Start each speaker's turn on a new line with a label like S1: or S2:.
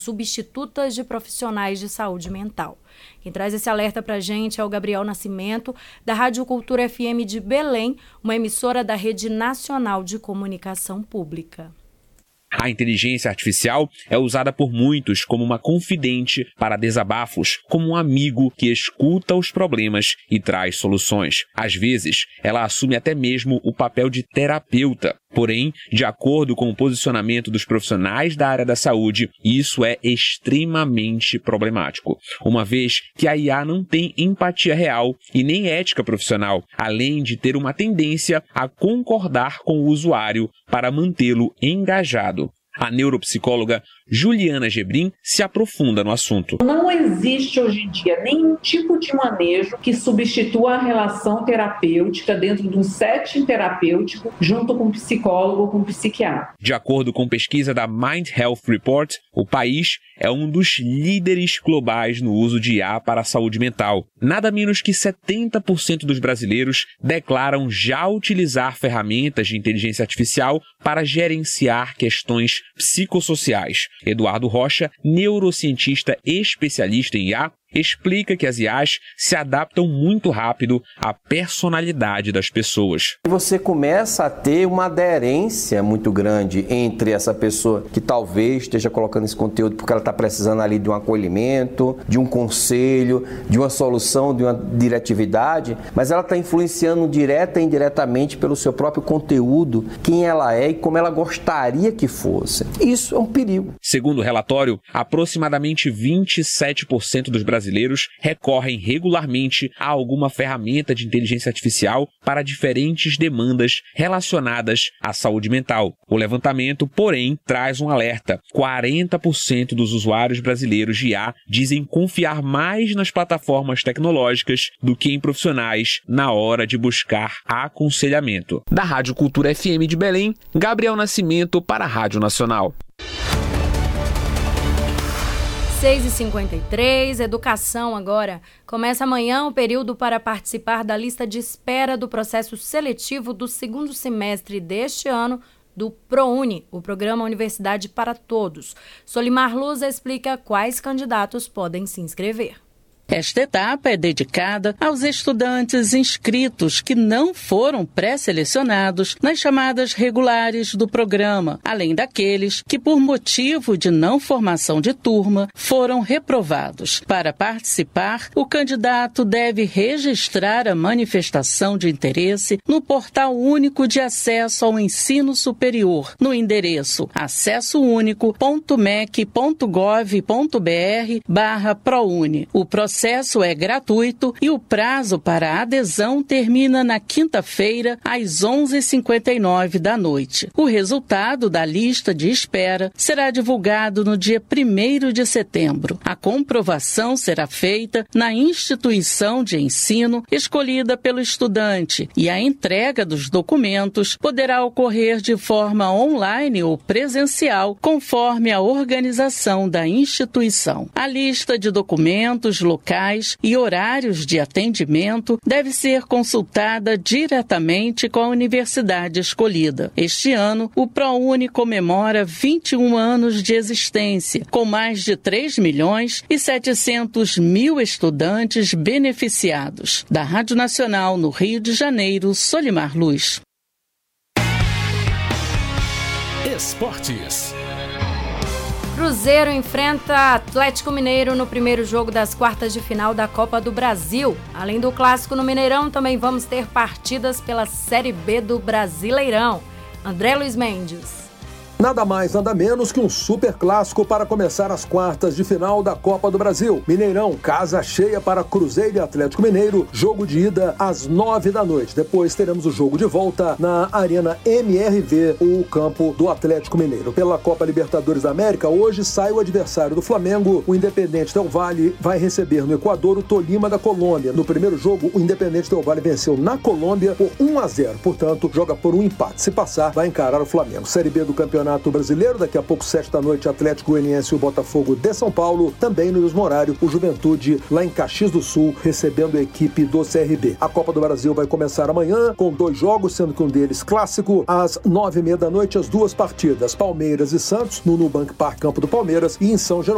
S1: substitutas de profissionais de saúde mental. Quem traz esse alerta para a gente é o Gabriel Nascimento, da Rádio Cultura FM de Belém, uma emissora da Rede Nacional de Comunicação Pública.
S2: A inteligência artificial é usada por muitos como uma confidente para desabafos, como um amigo que escuta os problemas e traz soluções. Às vezes, ela assume até mesmo o papel de terapeuta. Porém, de acordo com o posicionamento dos profissionais da área da saúde, isso é extremamente problemático, uma vez que a IA não tem empatia real e nem ética profissional, além de ter uma tendência a concordar com o usuário para mantê-lo engajado. A neuropsicóloga Juliana Gebrim se aprofunda no assunto.
S3: Não existe hoje em dia nenhum tipo de manejo que substitua a relação terapêutica dentro de um setting terapêutico junto com o psicólogo ou com o psiquiatra.
S2: De acordo com pesquisa da Mind Health Report, o país é um dos líderes globais no uso de IA para a saúde mental. Nada menos que 70% dos brasileiros declaram já utilizar ferramentas de inteligência artificial para gerenciar questões psicossociais. Eduardo Rocha, neurocientista especialista em IA, explica que as IAs se adaptam muito rápido à personalidade das pessoas.
S4: Você começa a ter uma aderência muito grande entre essa pessoa que talvez esteja colocando esse conteúdo porque ela está precisando ali de um acolhimento, de um conselho, de uma solução, de uma diretividade, mas ela está influenciando direta e indiretamente pelo seu próprio conteúdo, quem ela é e como ela gostaria que fosse. Isso é um perigo.
S2: Segundo o relatório, aproximadamente 27% dos brasileiros recorrem regularmente a alguma ferramenta de inteligência artificial para diferentes demandas relacionadas à saúde mental. O levantamento, porém, traz um alerta. 40% dos usuários brasileiros de IA dizem confiar mais nas plataformas tecnológicas do que em profissionais na hora de buscar aconselhamento. Da Rádio Cultura FM de Belém, Gabriel Nascimento para a Rádio Nacional.
S1: 6h53, educação agora. Começa amanhã o período para participar da lista de espera do processo seletivo do segundo semestre deste ano do ProUni, o Programa Universidade para Todos. Solimar Luz explica quais candidatos podem se inscrever.
S5: Esta etapa é dedicada aos estudantes inscritos que não foram pré-selecionados nas chamadas regulares do programa, além daqueles que, por motivo de não formação de turma, foram reprovados. Para participar, o candidato deve registrar a manifestação de interesse no Portal Único de Acesso ao Ensino Superior, no endereço acessounico.mec.gov.br/ProUni. O processo é gratuito e o prazo para adesão termina na quinta-feira, às 11h59 da noite. O resultado da lista de espera será divulgado no dia 1º de setembro. A comprovação será feita na instituição de ensino escolhida pelo estudante e a entrega dos documentos poderá ocorrer de forma online ou presencial, conforme a organização da instituição. A lista de documentos, locais e horários de atendimento deve ser consultada diretamente com a universidade escolhida. Este ano, o ProUni comemora 21 anos de existência, com mais de 3.700.000 estudantes beneficiados. Da Rádio Nacional no Rio de Janeiro, Solimar Luz.
S6: Esportes.
S1: Cruzeiro enfrenta Atlético Mineiro no primeiro jogo das quartas de final da Copa do Brasil. Além do clássico no Mineirão, também vamos ter partidas pela Série B do Brasileirão. André Luiz Mendes.
S7: Nada mais, nada menos que um super clássico para começar as quartas de final da Copa do Brasil. Mineirão, casa cheia para Cruzeiro e Atlético Mineiro, jogo de ida às 9 da noite. Depois teremos o jogo de volta na Arena MRV, o campo do Atlético Mineiro. Pela Copa Libertadores da América, hoje sai o adversário do Flamengo. O Independente Del Valle vai receber no Equador o Tolima da Colômbia. No primeiro jogo, o Independente Del Valle venceu na Colômbia por 1-0. Portanto, joga por um empate. Se passar, vai encarar o Flamengo. Série B do Campeonato Brasileiro, daqui a pouco 7 da noite, Atlético Goianiense e o Botafogo de São Paulo, também no mesmo horário, o Juventude lá em Caxias do Sul, recebendo a equipe do CRB. A Copa do Brasil vai começar amanhã, com 2 jogos, sendo que um deles clássico, às 9h30 da noite, as 2 partidas, Palmeiras e Santos, no Nubank Park, campo do Palmeiras, e em São Geraldo